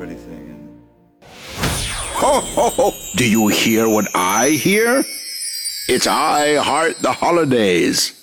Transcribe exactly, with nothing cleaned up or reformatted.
anything. And Ho, ho, ho. Do you hear what I hear? It's I Heart the Holidays.